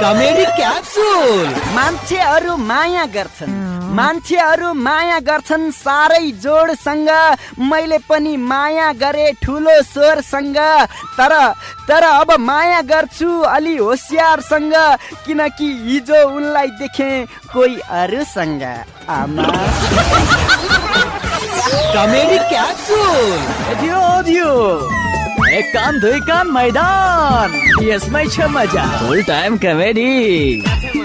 Comedy capsule. मान्छेहरू माया गर्छन् सारै जोडसँग, मैले पनि माया गरे ठुलो स्वरसँग, तर अब माया गर्छु अलि होसियारसँग, किनकि हिजो उनलाई देखे कोही अरूसँग। आमा कमेडी क्याप्सुल। दियो एक कान दुई कान मैदान, यसमै छ मजा। फुल टाइम कमेडी।